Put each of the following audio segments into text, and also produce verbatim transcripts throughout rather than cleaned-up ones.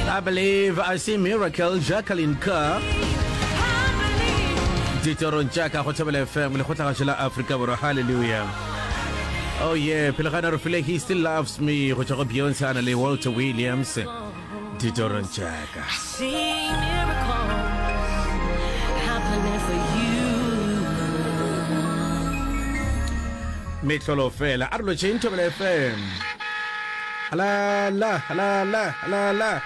I believe I see miracle. Jacqueline Kerr. Ditoron Jacka Hotable F M. Hotagashila Africa. Hallelujah. Oh yeah. Pilagana Rufile. He still loves me. Hotago Beyonce and Walter Williams. Ditoron Jacka. See miracle happening for you. Metro Fela. Arlo Chintable F M. La la la la la la.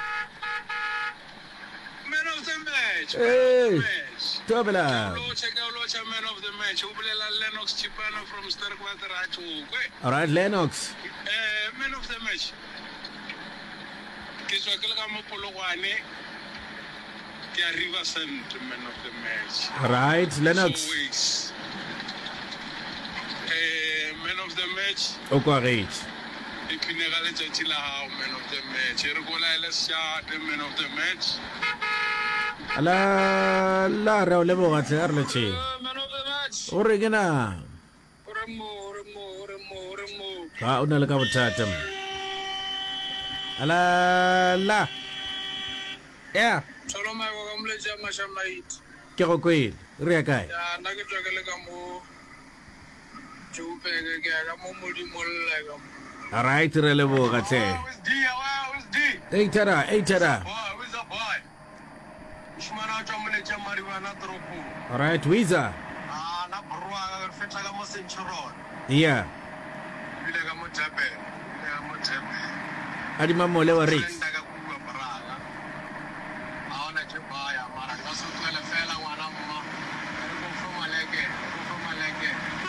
Man of the match. Hey, Tabela. Tobela. Check out man of the match. Ublela Lennox Chipano from Sterkwateratu. All right, Lennox. Eh, man of the match. Kiswakela Mopolowane. Kia River Sand, man of the match. All right, Lennox. Always. Eh, man of the match. Okwarit. Ipinegale Chachila, man of the match. Ergola Elsa, the man of the match. La la Raulebo Arlochi. Man of the match. Oregana. Remo, Remo, Remo, Remo. Ah, unalakawatatam. La la. Yeah. Solomai wakamleja mashamait. Kiko Queen. Riakai. Ya nakitwakele kamo chupeke kya kamo mudi molle kamo. All right, Relebo Gate. Who's D? Wow, who's D? Eitara, Eitara. Boy, who's the boy? Ishmana chamleja marijuana tropu. All right, Wiza. Ah, na brua fetla kamo centuron. Yeah. Bile kamo jabe. Bile kamo jabe. Adi mamo lewa Rix. Lenda kakuwa baraga. Aona chebaya mara kaso twele fela wana mama. Ko from alege, ko from alege.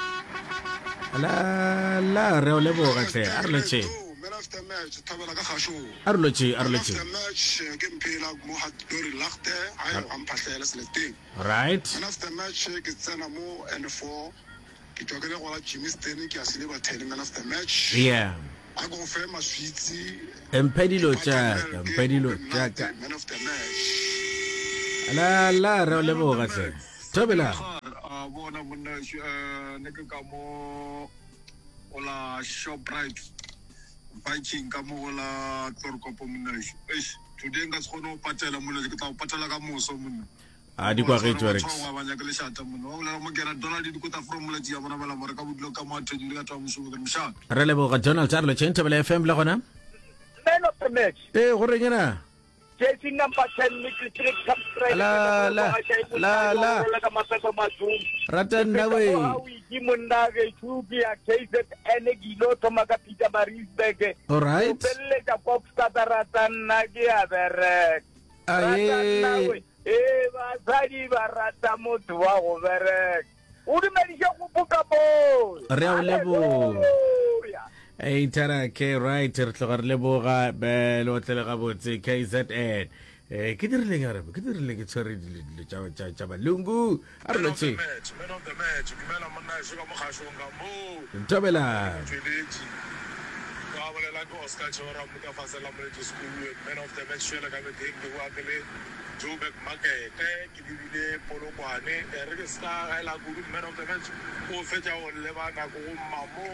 La la Raulebo Gate. Arlochi. Man of the match, Tabela Gashu. Arlochi, Man of Arlochi. the match, Game Pela Mohat Dori Lachte, I am Pateles Letting. All right. Man of the match, Gitsana Mo and four. Kitogene wala Jimmy Stenny, Kiasiliba Teddy, man of the match. Yeah. I go for my sweetie. Empedilo Chaka. Empedilo Chaka. Man of the match. La la Raulebo Gate. Tobela. Ah, bona bona neke kamo ola Shoprite Viking kamo ola Torkopo Minash. Eish, today ngas khono patela mona ke tla patela ka moso mona. Adi kwa Rix. Wa banya ke le shata mona. Wa la mo gera Donald di kota from la dia bona bala mara ka budlo ka mo athe di ka twa moso ke msha. Relebo ga Donald Charlo Chintable F M la gona. Man of the match. Eh, go rengena. Chasing number ten, District Subscribe. La, la, la, la. Ratan na we. Kimundage Chubia, K Z N Gilo, Tomaka Pita Marisbeke. All right. Beleka Popstata Ratan Nagia Verek. Aye. Eva Zadi Barata Mutua Verek. Udimarisha Kupukabo. Raulebo. Hey, tara ke right tlogar leboga belo tlega botse K Z N. Eh, kidirle ngarabe, kidirle ke tsori le tsa tsa tsa balungu. Arlochi. Man of the match, kumela monna shuka mo khashonga mo. Tobela. Tweleti. Ka bolela ko Oscar Chora mo ka fasela mo le school man of the match shela ka be ding di wa kele Joburg market ke dibile polokwane re ke ska ga la guru man of the match o fetja o le ba ka go mamo.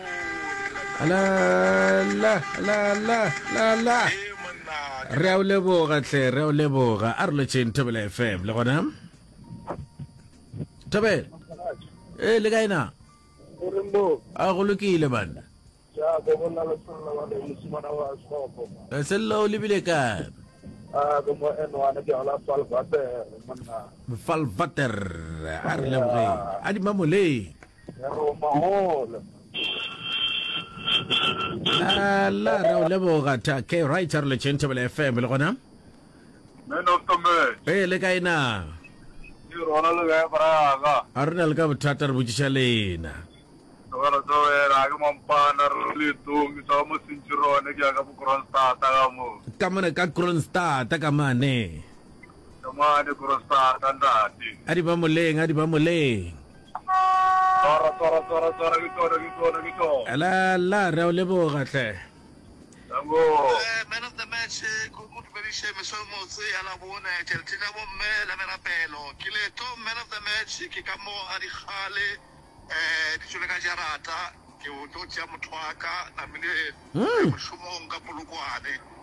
La la la la la la. Eh monna Rauleboga tle, Rauleboga. Arlochi Tobela F M le gona. Tobel. Eh, le gaina. Urumbo. A go lokile bana. Ya go bona le tsona wa le musimana wa sopo. Eh, sello libile ka. Ah, como en wana ke ala salvate manna. Falvater. Arleboga. Adi mamole. Ero mahol. La la Rauleboga ta ke right Arlochi Tobela F M le gona. man of the match Eh, le gaina. ni rona le ga braga Arnal ka butatar bujishalena. ora do era ga mampana le to mi sa mo sinjirone ke ga bu kronsta ta ga mo Kamana ka Kronsta ta kamane. kama de kronsta ta ndati Adi mamole, adi mamole. tora tora tora tora ki tora ki tora ki to La la Rauleboga tle. tango Man of the match, Kukutu Berishe, Mesomo, Ala Bona, Teltina Bome, La Merapelo, Kileto, man of the match, Kikamo, Adihale, Tisulega Jarata, Kyoto Chamutwaka, Namine, Shumonga Pulukwane,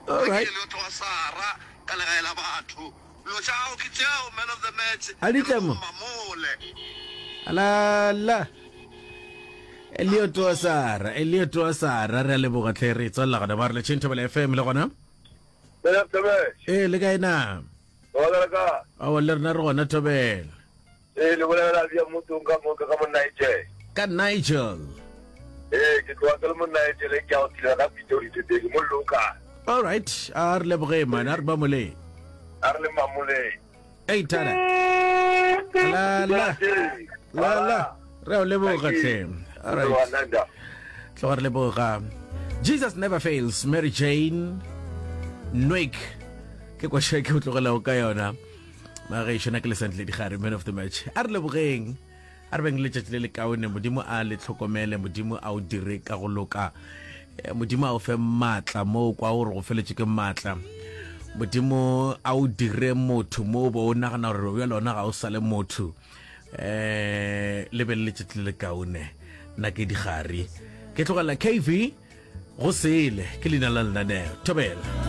All right. ke le to sara ka le ga ela batho lo chao ke chao man of the match A di tla mo? mamole ala la Elliot wa Sara Elliot wa Sara re le boga tle re tsalla ga ba re le Chintobele F M le gona Bela tebe. eh le kae na Wala ka. a wa le rena re gona Tobela Eh le wala la dia motho ka mo ka mo Niger. ka Nigel Eh ke twa ka mo Niger le ka o tla ka pitori te te mo loka. all right a re le boge man a re ba mole A re le mamole. ei tara la la la la re o le boga tle all right Wala tlo re le boga Jesus never fails Mary Jane Nwake ke kwa sheke o tlogela o ka yona ma re shona ke le sentle di gare man of the match a re le bogeng a re beng le tšatši le le kaone modimo a le tlhokomele modimo a o dire ka go loka Eh, modimo a o fe maatla mo kwa o re go feletse ke maatla modimo a o dire motho mo bo o nagana gore o ya lona ga o sale motho eh le be le tšatši le le kaone nna ke digare ke tlogela K V go sele ke leina la lenaneo Tobela